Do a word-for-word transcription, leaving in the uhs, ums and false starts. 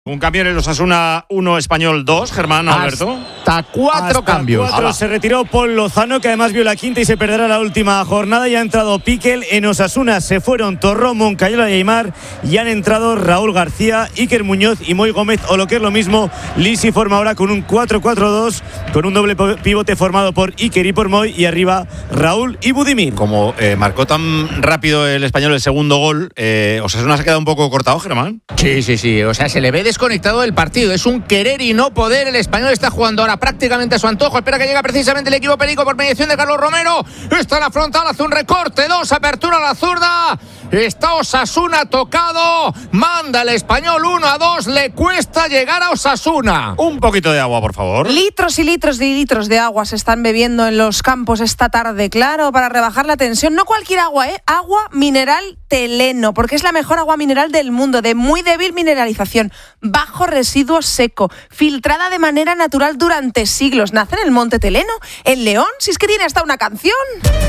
Un cambio en el Osasuna uno, Español dos, Germán, Alberto. Hasta cuatro Hasta cambios. Cuatro. Hala. Se retiró Paul Lozano, que además vio la quinta y se perderá la última jornada. Y ha entrado Piquel. En Osasuna se fueron Torró, Moncayola y Aimar. Y han entrado Raúl García, Iker Muñoz y Moy Gómez. O lo que es lo mismo, Lisi forma ahora con un cuatro cuatro dos, con un doble pivote formado por Iker y por Moy. Y arriba Raúl y Budimir. Como eh, marcó tan rápido el Español el segundo gol, eh, Osasuna se ha quedado un poco cortado, Germán. Sí, sí, sí. O sea, se le ve desconectado del partido. Es un querer y no poder. El Español está jugando ahora prácticamente a su antojo. Espera que llega precisamente el equipo perico por mediación de Carlos Romero. Está en la frontal, hace un recorte, dos, apertura a la zurda. Está Osasuna tocado. Manda el Español uno a dos. Le cuesta llegar a Osasuna. Un poquito de agua, por favor. Litros y litros y litros de agua se están bebiendo en los campos esta tarde, claro, para rebajar la tensión. No cualquier agua, ¿eh? Agua mineral Teleno, porque es la mejor agua mineral del mundo, de muy débil mineralización, bajo residuo seco, filtrada de manera natural durante siglos. Nace en el Monte Teleno, en León, si es que tiene hasta una canción.